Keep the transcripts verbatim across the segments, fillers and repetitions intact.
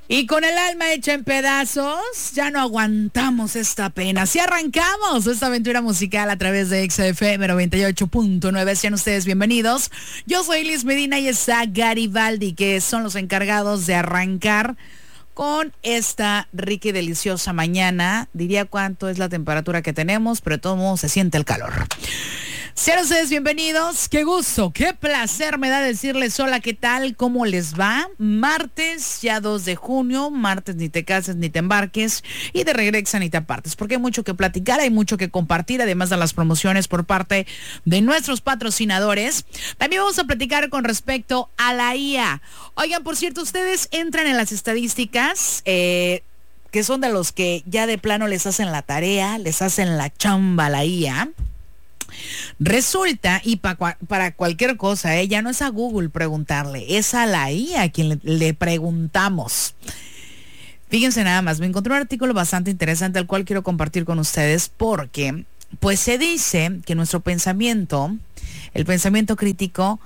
Y con el alma hecha en pedazos, ya no aguantamos esta pena. Si arrancamos esta aventura musical a través de X F M noventa y ocho punto nueve, sean ustedes bienvenidos. Yo soy Liz Medina y está Garibaldi, que son los encargados de arrancar con esta rica y deliciosa mañana. Diría cuánto es la temperatura que tenemos, pero de todo modo se siente el calor. Sean ustedes bienvenidos, qué gusto, qué placer me da decirles hola, ¿qué tal? ¿Cómo les va? Martes, ya dos de junio, martes ni te cases ni te embarques y de regresa ni te apartes, porque hay mucho que platicar, hay mucho que compartir, además de las promociones por parte de nuestros patrocinadores. También vamos a platicar con respecto a la I A. Oigan, por cierto, ustedes entran en las estadísticas, eh, que son de los que ya de plano les hacen la tarea, les hacen la chamba a la I A. Resulta, y pa, para cualquier cosa, ¿eh? Ya no es a Google preguntarle, es a la I A a quien le, le preguntamos. Fíjense nada más, me encontré un artículo bastante interesante al cual quiero compartir con ustedes porque, pues se dice que nuestro pensamiento, el pensamiento crítico,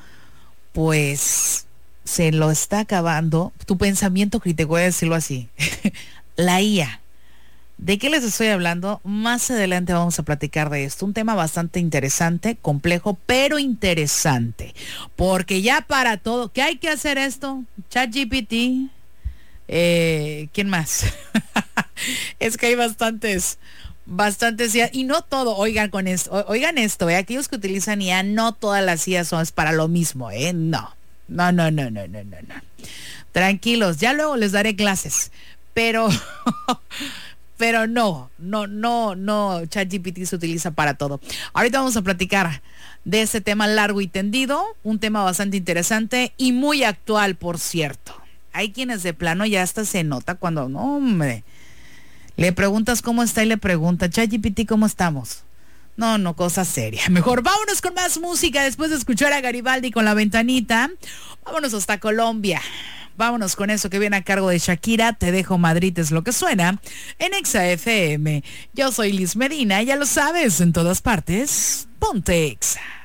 pues se lo está acabando. Tu pensamiento crítico, voy a decirlo así, la I A. ¿De qué les estoy hablando? Más adelante vamos a platicar de esto. Un tema bastante interesante, complejo, pero interesante. Porque ya para todo, ¿qué hay que hacer esto? ChatGPT, eh, ¿quién más? Es que hay bastantes, bastantes I A, y no todo, oigan con esto, oigan esto, ¿eh? Aquellos que utilizan I A, no todas las I A son es para lo mismo, ¿eh? No, no, no, no, no, no, no, no. Tranquilos, ya luego les daré clases, pero... Pero no, no, no, no, ChatGPT se utiliza para todo. Ahorita vamos a platicar de este tema largo y tendido, un tema bastante interesante y muy actual, por cierto. Hay quienes de plano ya hasta se nota cuando, no, hombre, le preguntas cómo está y le pregunta, ChatGPT, ¿cómo estamos? No, no, cosa seria. Mejor vámonos con más música después de escuchar a Garibaldi con La Ventanita. Vámonos hasta Colombia. Vámonos con eso que viene a cargo de Shakira. Te dejo Madrid es lo que suena en Exa F M. Yo soy Liz Medina, ya lo sabes, en todas partes, ponte Exa.